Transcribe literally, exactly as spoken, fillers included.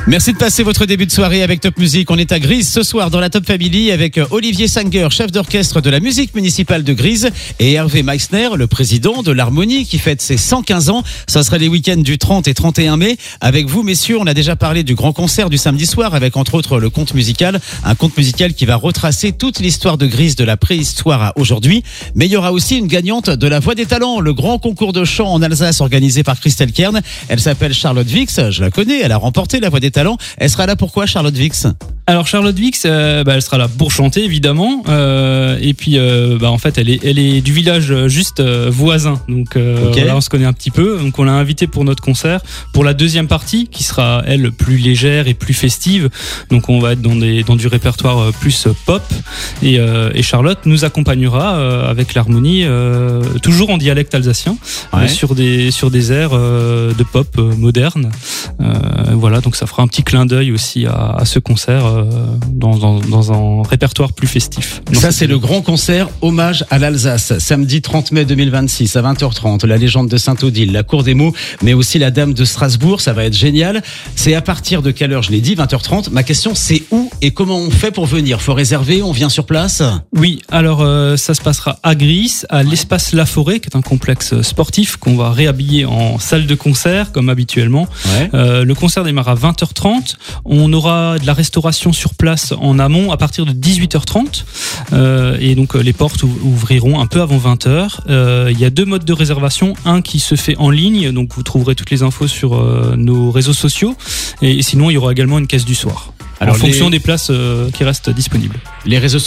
Merci de passer votre début de soirée avec Top Music. On est à Grise ce soir dans la Top Family avec Olivier Sanger, chef d'orchestre de la musique municipale de Grise, et Hervé Meissner, le président de l'Harmonie qui fête ses cent quinze ans. Ça sera les week-ends du trente et trente et un mai. Avec vous, messieurs, on a déjà parlé du grand concert du samedi soir avec entre autres le conte musical. Un conte musical qui va retracer toute l'histoire de Grise de la préhistoire à aujourd'hui. Mais il y aura aussi une gagnante de la Voix des Talents, le grand concours de chant en Alsace organisé par Christelle Kern. Elle s'appelle Charlotte Vix. Je la connais. Elle a remporté la Voix des Talents. Elle sera là pourquoi, Charlotte Vix? Alors Charlotte Vix, euh, bah, elle sera là pour chanter évidemment, euh, et puis euh, bah, en fait elle est, elle est du village juste euh, voisin, donc euh, okay. Là on se connaît un petit peu, donc on l'a invitée pour notre concert, pour la deuxième partie qui sera elle plus légère et plus festive, donc on va être dans, des, dans du répertoire plus pop, et, euh, et Charlotte nous accompagnera euh, avec l'harmonie, euh, toujours en dialecte alsacien, ouais. euh, sur, des, sur des airs euh, de pop euh, moderne, euh, voilà, donc ça fera un petit clin d'œil aussi à, à ce concert. Euh, Dans, dans, dans un répertoire plus festif. Donc, ça c'est le grand concert hommage à l'Alsace, samedi trente mai deux mille vingt-six à vingt heures trente, la légende de Saint-Odile, la cour des mots, mais aussi la dame de Strasbourg, ça va être génial. C'est à partir de quelle heure? Je l'ai dit, vingt heures trente. Ma question c'est où et comment on fait pour venir? Faut réserver, on vient sur place? Oui, alors euh, ça se passera à Grise, à l'espace La Forêt, qui est un complexe sportif qu'on va réhabiller en salle de concert comme habituellement. Ouais. Euh, le concert démarre à vingt heures trente, on aura de la restauration sur place en amont à partir de dix-huit heures trente, euh, et donc les portes ouvriront un peu avant vingt heures. Euh, il y a deux modes de réservation, un qui se fait en ligne, donc vous trouverez toutes les infos sur euh, nos réseaux sociaux, et, et sinon il y aura également une caisse du soir. Alors en fonction les... des places euh, qui restent disponibles. Les réseaux